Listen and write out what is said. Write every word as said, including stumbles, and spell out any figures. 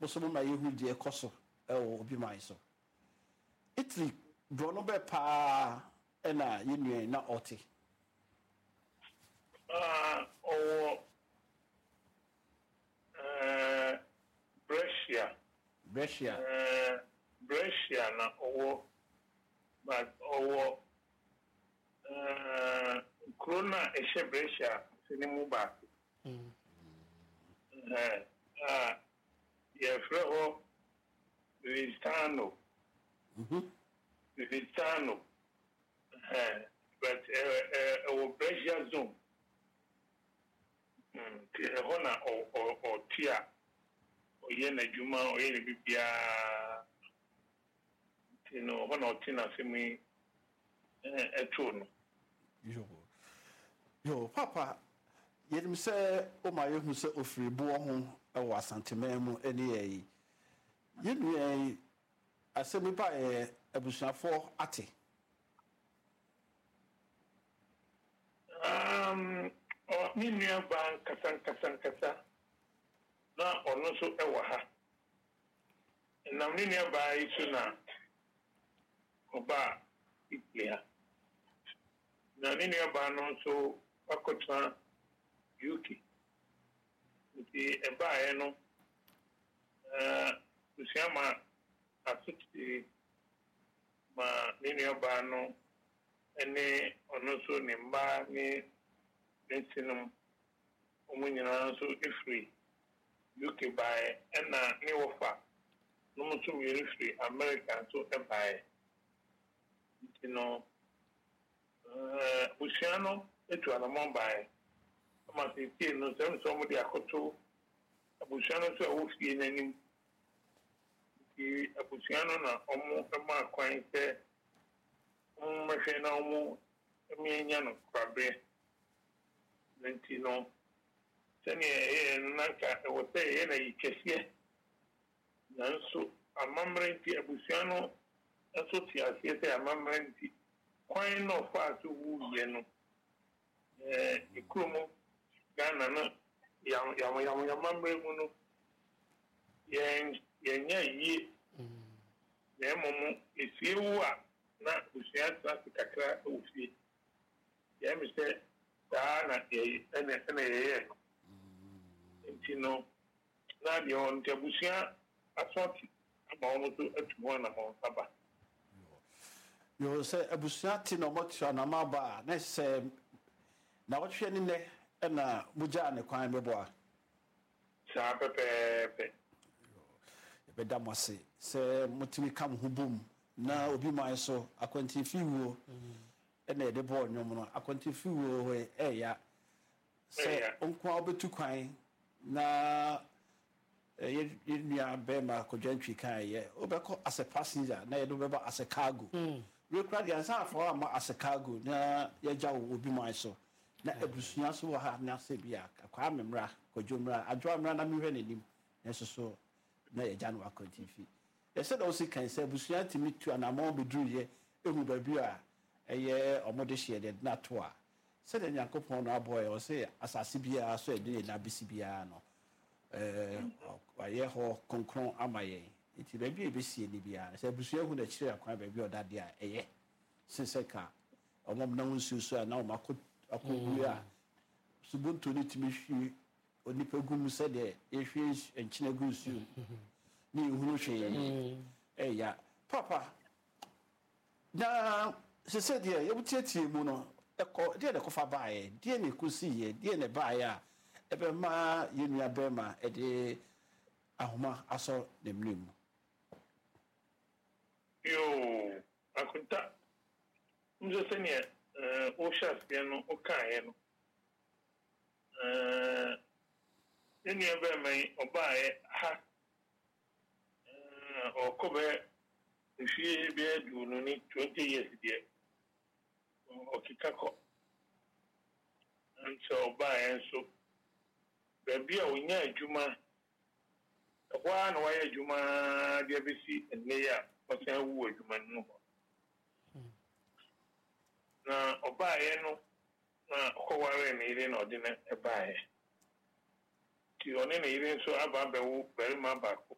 Possible my you dear Cosso, or be my so. Italy, Bronobe pa, and I, you knew not Otti. Ah, or Brescia. Brescia. Uh, Brescia, na or, but or uh, Corona, a share Brescia, cinema back. Ah, yeah, Freho, Vistano. Mm-hmm. Vistano. But uh, uh, Brescia zone. Hmm, Hona or or or Tia. Oyena Juma or any Bibia, you know, one or ten as me a tune. Yo, yo, Papa, yet me say, oh, my, who say, oh, free born, I was antimemo, any, you know, I said me by a bushna for Ati. Um, or Minia Ban Kasan Kasan Kasa. Now, or not so ewaha. And now, nearby sooner. Oba, it here. Now, nearby also, Pakota, U K. The Ebaeno, uh, Luciama, a sixty, ma nearby no, any or no so nimba, ni, Lensinum, Omunina, so if free. U K by and a new offer. No more to be free American so buy. You know, uh, Luciano, it was a mobile. I must say, no, somebody I could to a Luciano so wolf in any a Luciano, almost a mark quite there. Um, my friend, almost a million crabbe. Then, you know. Sani nanka wote yana yikesiye nanso amamrenti abusiano aso tiasiye te amamrenti kwan no fa so wuye no eh ikurumu Ghana no yam yam yam amamre mu no yen yenya yi na momo esiewu a na busia traffic kakra ofie ya mi se ta na e ene ene ye you know, now the on Tabusia, a sort of almost at one among Saba. You say a Busiati no much on a maba, let's say, now what's your name and a Mujane crime beboa. Sape, Bedamasi, say, Mutimi come who boom, now be my so, a quantity few, and a debor no more, a quantity few, eh, ya. Say, Uncle Betu crying. Na ye nua bema ko dwantwi kan ye obekọ as a passenger na ye do beba as a cargo we crowd yan sa for am as a cargo na ye ja wo obi man so na ebusua so ha na se bia akwa memra ko jomra adwo amra na mehwe nanim na so so na ye ja no akontifi ye said also kan say ebusua timi tu anamon bedru ye ehu ba bi a eye omode hye de na to a said the Yankopon no boy or say asase bia so e de na bisi bia no eh aye ho konkron amaye iti ba bia bisi ni bia say busu ehu na kire akwan ba bia odade a eye sense ka omom na wonsu so na o mako akogu a subuntu ni timi hwi onipa gum se de ehwe enchina gusu ni ehuru hwe eh ya papa na se se de ye butietie mu no eko die ne kofa baaye die ne kusi ye die ne baaye a ebe ma yenua bema e de ahoma aso ne mnim yo akunta nzo sene eh o chef bien no o kan ye no eh yenua bema o baaye ha eh o kobe fi be du no ni twenty years die okikako nso baaye nso baby a wonya adwuma kwa na waya adwuma de besi enne ya osan wu adwuma no na obaaye no na kwaware na ire na odi na ebaaye ti one na ire nso aba abewu bari ma ba ko